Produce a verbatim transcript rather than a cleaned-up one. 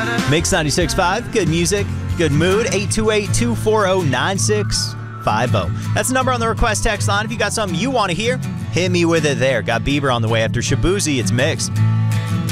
Mix ninety-six point five, good music, good mood. eight two eight, two four zero, nine six five zero. That's the number on the request text line. If you got something you want to hear, hit me with it there. Got Bieber on the way after Shabuzi. It's Mixed.